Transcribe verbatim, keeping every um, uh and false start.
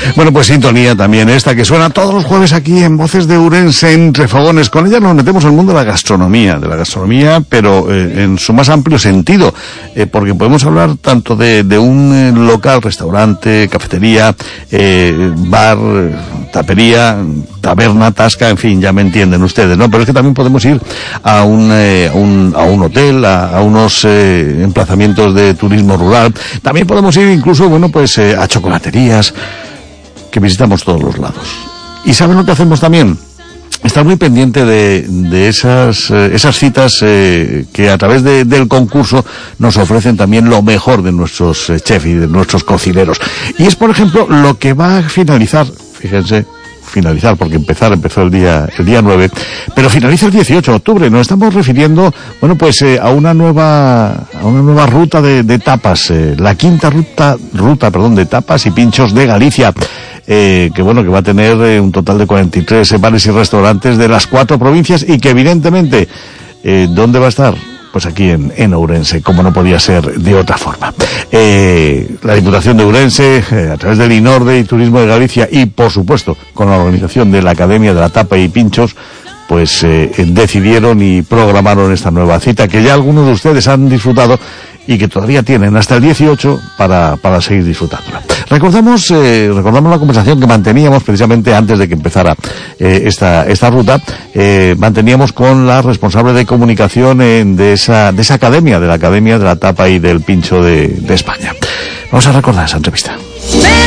Bueno, pues sintonía también esta que suena todos los jueves aquí en Voces de Ourense Entre Fogones. Con ella nos metemos en el mundo de la gastronomía, de la gastronomía, pero eh, en su más amplio sentido, eh, porque podemos hablar tanto de, de un eh, local, restaurante, cafetería, eh, bar, tapería, taberna, tasca, en fin, ya me entienden ustedes, ¿no? Pero es que también podemos ir a un, eh, a un, a un hotel, a, a unos eh, emplazamientos de turismo rural. También podemos ir incluso, bueno, pues eh, a chocolaterías, que visitamos todos los lados. ¿Y saben lo que hacemos también? Estar muy pendiente de, de esas, eh, esas citas eh, que a través de, del concurso nos ofrecen también lo mejor de nuestros eh, chefs y de nuestros cocineros. Y es, por ejemplo, lo que va a finalizar, fíjense, finalizar, porque empezar empezó el día el día nueve, pero finaliza el dieciocho de octubre. Nos estamos refiriendo, bueno, pues eh, a una nueva a una nueva ruta de, de tapas, eh, la quinta ruta ruta, perdón, de tapas y pinchos de Galicia. Eh, que bueno, que va a tener eh, un total de cuarenta y tres eh, bares y restaurantes de las cuatro provincias y que evidentemente, eh, ¿dónde va a estar? Pues aquí en, en Ourense, como no podía ser de otra forma. Eh, la Diputación de Ourense, eh, a través del INORDE y Turismo de Galicia y, por supuesto, con la organización de la Academia de la Tapa y Pinchos, pues eh, decidieron y programaron esta nueva cita que ya algunos de ustedes han disfrutado y que todavía tienen hasta el dieciocho para, para seguir disfrutándola. Recordamos, eh, recordamos la conversación que manteníamos precisamente antes de que empezara eh, esta, esta ruta, eh, manteníamos con la responsable de comunicación eh, de esa, de esa academia, de la Academia de la Tapa y del Pincho de, de España. Vamos a recordar esa entrevista.